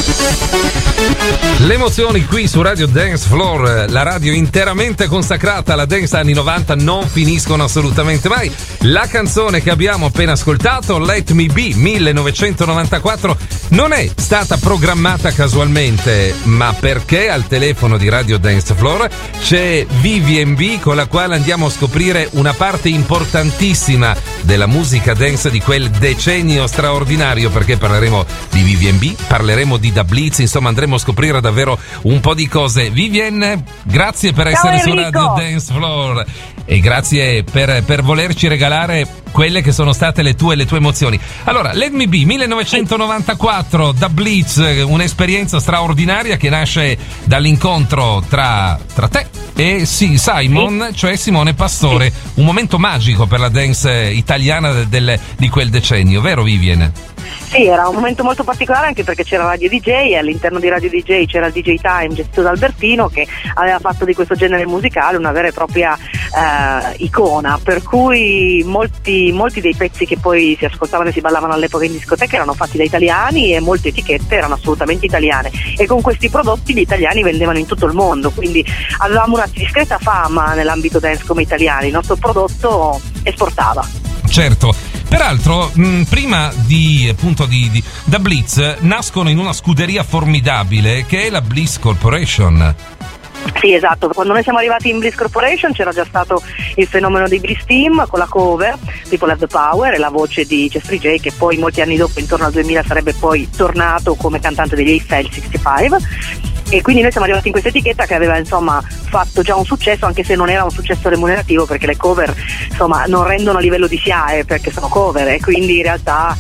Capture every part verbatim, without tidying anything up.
Le emozioni qui su Radio Dance Floor, la radio interamente consacrata alla dance anni novanta, non finiscono assolutamente mai. La canzone che abbiamo appena ascoltato, Let Me Be millenovecentonovantaquattro, non è stata programmata casualmente, ma perché al telefono di Radio Dance Floor c'è Vivian B, con la quale andiamo a scoprire una parte importantissima della musica dance di quel decennio straordinario, perché parleremo di Vivian B, parleremo di Da Blitz, insomma andremo a scoprire davvero un po' di cose. Vivian, grazie per essere su Radio Dance Floor e grazie per, per volerci regalare quelle che sono state le tue le tue emozioni. Allora, Let Me Be millenovecentonovantaquattro, Da Blitz, un'esperienza straordinaria che nasce dall'incontro tra, tra te e sì, Simon, sì. cioè Simone Pastore, sì. Un momento magico per la dance italiana del, del, di quel decennio, vero Vivian? Sì, era un momento molto particolare anche perché c'era Radio D J e all'interno di Radio D J c'era il D J Time gestito da Albertino, che aveva fatto di questo genere musicale una vera e propria eh, icona, per cui molti, molti dei pezzi che poi si ascoltavano e si ballavano all'epoca in discoteca erano fatti da italiani e molte etichette erano assolutamente italiane, e con questi prodotti gli italiani vendevano in tutto il mondo, quindi avevamo una discreta fama nell'ambito dance come italiani, il nostro prodotto esportava. Certo. Peraltro, mh, prima di appunto di, di Da Blitz nascono in una scuderia formidabile che è la Bliss Corporation. Sì, esatto, quando noi siamo arrivati in Bliss Corporation c'era già stato il fenomeno dei Bliss Team con la cover People Have the Power e la voce di Jeffrey J, che poi molti anni dopo, intorno al duemila, sarebbe poi tornato come cantante degli Eiffel sessantacinque. E quindi noi siamo arrivati in questa etichetta che aveva insomma fatto già un successo, anche se non era un successo remunerativo, perché le cover insomma non rendono a livello di S I A E perché sono cover, e quindi in realtà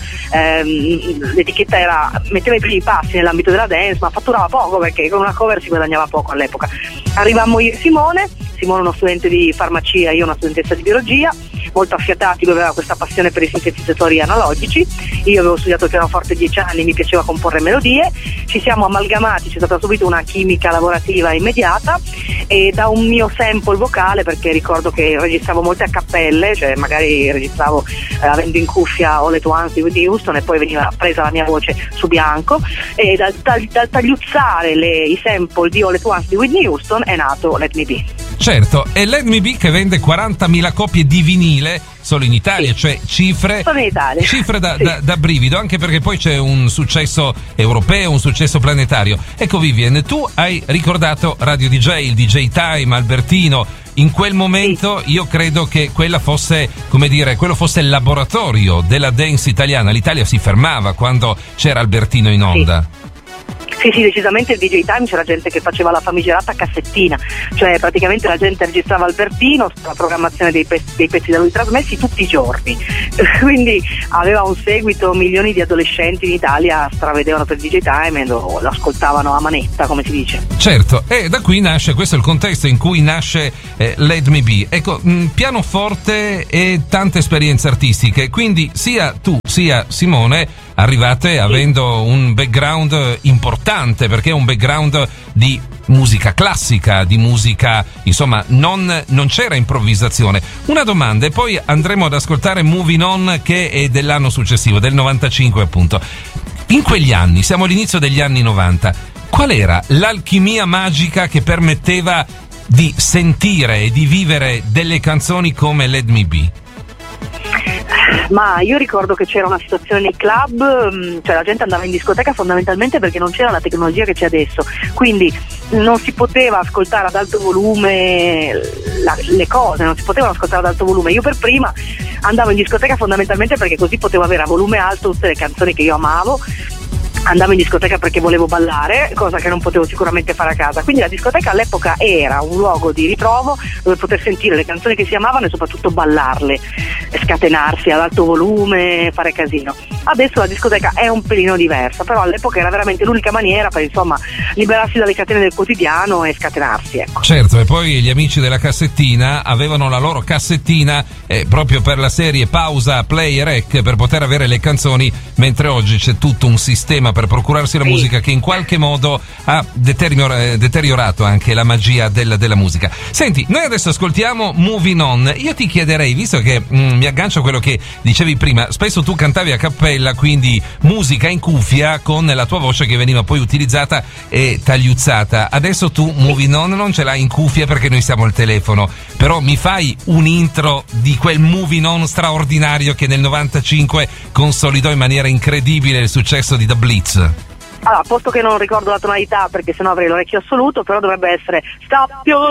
ehm, l'etichetta era, metteva i primi passi nell'ambito della dance, ma fatturava poco perché con una cover si guadagnava poco all'epoca. Arrivammo io e Simone, Simone uno studente di farmacia, io una studentessa di biologia, molto affiatati, lui aveva questa passione per i sintetizzatori analogici, io avevo studiato il pianoforte dieci anni, mi piaceva comporre melodie, ci siamo amalgamati, c'è stata subito una chimica lavorativa immediata, e da un mio sample vocale, perché ricordo che registravo molte a cappelle, cioè magari registravo eh, avendo in cuffia All At Once di Whitney Houston e poi veniva presa la mia voce su bianco, e dal, dal, dal tagliuzzare le, i sample di All At Once di Whitney Houston è nato Let Me Be. Certo, e Let Me Be che vende quarantamila copie di vinile solo in Italia, sì. Cioè cifre, solo in Italia. cifre da, sì. da, da brivido, anche perché poi c'è un successo europeo, un successo planetario. Ecco Vivian, tu hai ricordato Radio D J, il D J Time, Albertino. In quel momento sì. Io credo che quella fosse, come dire, quello fosse il laboratorio della dance italiana. L'Italia si fermava quando c'era Albertino in onda. Sì. Sì, sì, decisamente il D J Time c'era gente che faceva la famigerata cassettina, cioè praticamente la gente registrava Albertino, la programmazione dei pezzi, dei pezzi da lui trasmessi tutti i giorni, quindi aveva un seguito, milioni di adolescenti in Italia stravedevano per il D J Time e lo, lo ascoltavano a manetta, come si dice. Certo, e da qui nasce, questo è il contesto in cui nasce eh, Let Me Be. Ecco, mh, pianoforte e tante esperienze artistiche, quindi sia tu sia Simone arrivate avendo un background importante, perché è un background di musica classica, di musica, insomma, non, non c'era improvvisazione. Una domanda e poi andremo ad ascoltare Moving On, che è dell'anno successivo, del novantacinque appunto. In quegli anni, siamo all'inizio degli anni novanta, qual era l'alchimia magica che permetteva di sentire e di vivere delle canzoni come Let Me Be? Ma io ricordo che c'era una situazione nei club, cioè la gente andava in discoteca fondamentalmente perché non c'era la tecnologia che c'è adesso, quindi non si poteva ascoltare ad alto volume la, le cose, non si potevano ascoltare ad alto volume. Io per prima andavo in discoteca fondamentalmente perché così potevo avere a volume alto tutte le canzoni che io amavo. Andavo in discoteca perché volevo ballare, cosa che non potevo sicuramente fare a casa, quindi la discoteca all'epoca era un luogo di ritrovo dove poter sentire le canzoni che si amavano e soprattutto ballarle, scatenarsi ad alto volume, fare casino. Adesso la discoteca è un pelino diversa, però all'epoca era veramente l'unica maniera per insomma liberarsi dalle catene del quotidiano e scatenarsi, ecco. Certo, e poi gli amici della cassettina avevano la loro cassettina eh, proprio per la serie pausa, play e rec, per poter avere le canzoni, mentre oggi c'è tutto un sistema per procurarsi la sì. musica che in qualche modo ha deterior- deteriorato anche la magia della, della musica. Senti, noi adesso ascoltiamo Moving On. Io ti chiederei, visto che mh, mi aggancio a quello che dicevi prima, spesso tu cantavi a cappella cappella, quindi musica in cuffia con la tua voce che veniva poi utilizzata e tagliuzzata. Adesso tu Moving On non ce l'hai in cuffia perché noi siamo al telefono, però mi fai un intro di quel Moving On straordinario che nel novantacinque consolidò in maniera incredibile il successo di The Blitz. Allora, posto che non ricordo la tonalità perché sennò avrei l'orecchio assoluto, però dovrebbe essere Stop Your